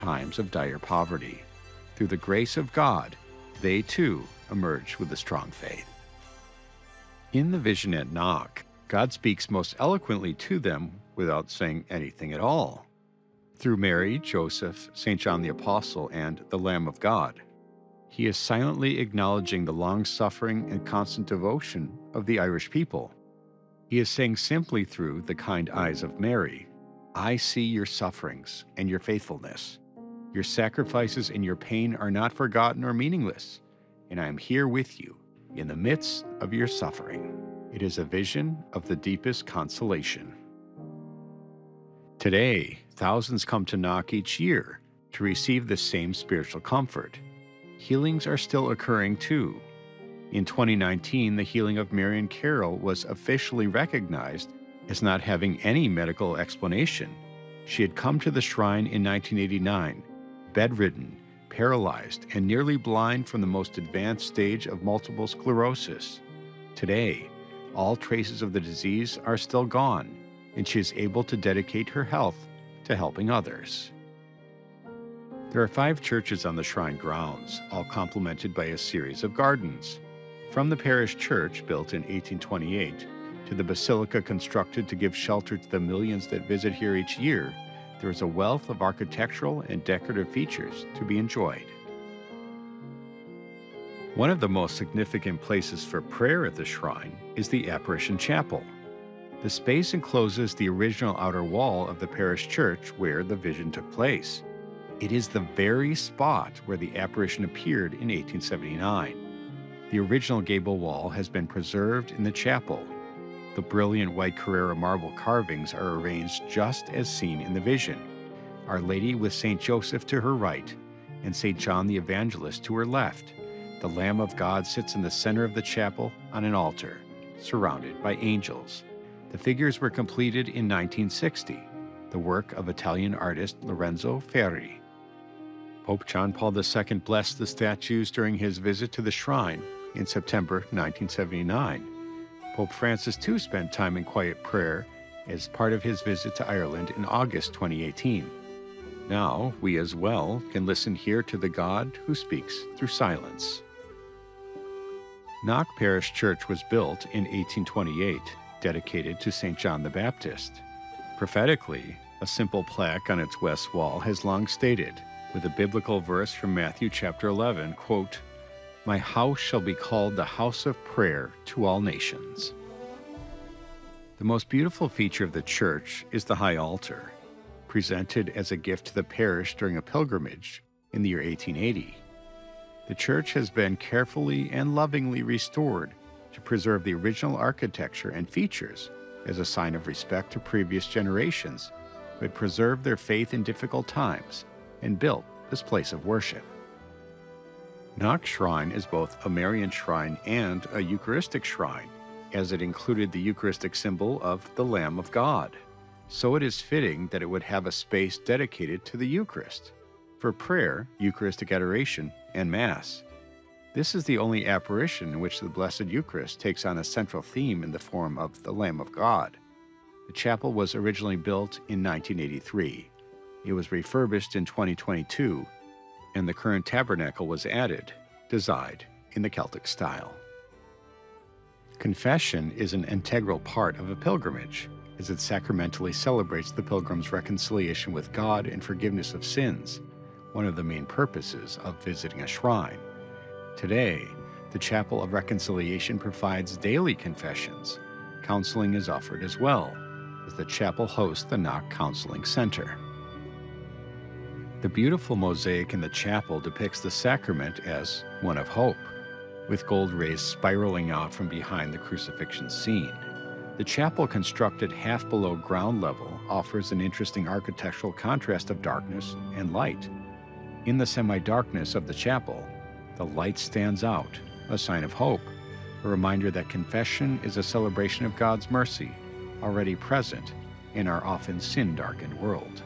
times of dire poverty. Through the grace of God, they too emerged with a strong faith. In the vision at Knock, God speaks most eloquently to them without saying anything at all. Through Mary, Joseph, St. John the Apostle, and the Lamb of God, he is silently acknowledging the long-suffering and constant devotion of the Irish people. He is saying simply through the kind eyes of Mary, "I see your sufferings and your faithfulness. Your sacrifices and your pain are not forgotten or meaningless, and I am here with you in the midst of your suffering." It is a vision of the deepest consolation. Today, thousands come to Knock each year to receive the same spiritual comfort. Healings are still occurring too. In 2019, the healing of Marion Carroll was officially recognized as not having any medical explanation. She had come to the shrine in 1989, bedridden, paralyzed, and nearly blind from the most advanced stage of multiple sclerosis. Today, all traces of the disease are still gone, and she is able to dedicate her health to helping others. There are 5 churches on the shrine grounds, all complemented by a series of gardens. From the parish church, built in 1828, to the basilica constructed to give shelter to the millions that visit here each year, there is a wealth of architectural and decorative features to be enjoyed. One of the most significant places for prayer at the shrine is the Apparition Chapel. The space encloses the original outer wall of the parish church where the vision took place. It is the very spot where the apparition appeared in 1879. The original gable wall has been preserved in the chapel. The brilliant white Carrara marble carvings are arranged just as seen in the vision. Our Lady with St. Joseph to her right and St. John the Evangelist to her left. The Lamb of God sits in the center of the chapel on an altar, surrounded by angels. The figures were completed in 1960, the work of Italian artist Lorenzo Ferri. Pope John Paul II blessed the statues during his visit to the shrine in September 1979. Pope Francis too spent time in quiet prayer as part of his visit to Ireland in August 2018. Now, we as well can listen here to the God who speaks through silence. Knock Parish Church was built in 1828, dedicated to St. John the Baptist. Prophetically, a simple plaque on its west wall has long stated, with a biblical verse from Matthew chapter 11, quote, "My house shall be called the house of prayer to all nations." The most beautiful feature of the church is the high altar, presented as a gift to the parish during a pilgrimage in the year 1880. The church has been carefully and lovingly restored to preserve the original architecture and features as a sign of respect to previous generations who had preserved their faith in difficult times and built this place of worship. Knock Shrine is both a Marian shrine and a Eucharistic shrine, as it included the Eucharistic symbol of the Lamb of God. So it is fitting that it would have a space dedicated to the Eucharist, for prayer, Eucharistic adoration, and Mass. This is the only apparition in which the Blessed Eucharist takes on a central theme in the form of the Lamb of God. The chapel was originally built in 1983. It was refurbished in 2022, and the current tabernacle was added, designed in the Celtic style. Confession is an integral part of a pilgrimage, as it sacramentally celebrates the pilgrim's reconciliation with God and forgiveness of sins, one of the main purposes of visiting a shrine. Today, the Chapel of Reconciliation provides daily confessions. Counseling is offered as well, as the chapel hosts the Knock Counseling Center. The beautiful mosaic in the chapel depicts the sacrament as one of hope, with gold rays spiraling out from behind the crucifixion scene. The chapel, constructed half below ground level, offers an interesting architectural contrast of darkness and light. In the semi-darkness of the chapel, the light stands out, a sign of hope, a reminder that confession is a celebration of God's mercy, already present in our often sin-darkened world.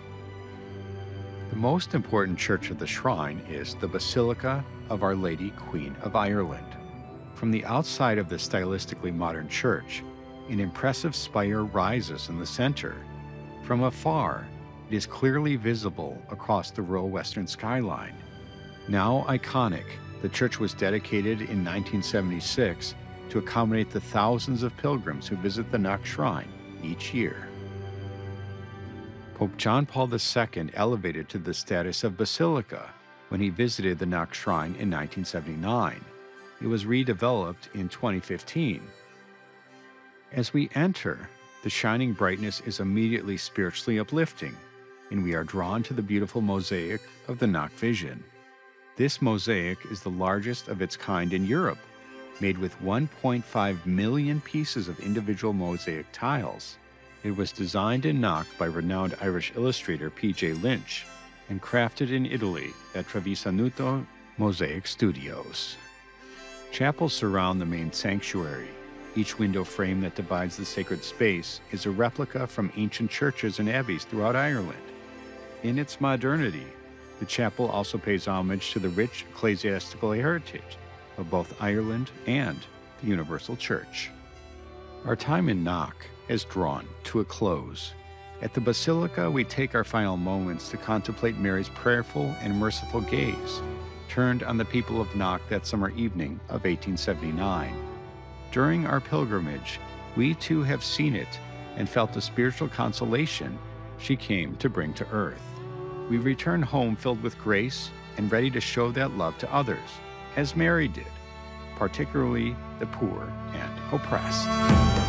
The most important church of the shrine is the Basilica of Our Lady, Queen of Ireland. From the outside of the stylistically modern church, an impressive spire rises in the center. From afar, It is clearly visible across the rural western skyline. Now iconic, the church was dedicated in 1976 to accommodate the thousands of pilgrims who visit the Knock Shrine each year. Pope John Paul II elevated to the status of basilica when he visited the Knock Shrine in 1979. It was redeveloped in 2015. As we enter, the shining brightness is immediately spiritually uplifting, and we are drawn to the beautiful mosaic of the Knock Vision. This mosaic is the largest of its kind in Europe, made with 1.5 million pieces of individual mosaic tiles. It was designed in Knock by renowned Irish illustrator P.J. Lynch and crafted in Italy at Trevisanuto Mosaic Studios. Chapels surround the main sanctuary. Each window frame that divides the sacred space is a replica from ancient churches and abbeys throughout Ireland. In its modernity, the chapel also pays homage to the rich ecclesiastical heritage of both Ireland and the Universal Church. Our time in Knock has drawn to a close. At the Basilica, we take our final moments to contemplate Mary's prayerful and merciful gaze, turned on the people of Knock that summer evening of 1879. During our pilgrimage, we too have seen it and felt the spiritual consolation she came to bring to earth. We return home filled with grace and ready to show that love to others, as Mary did, particularly the poor and oppressed.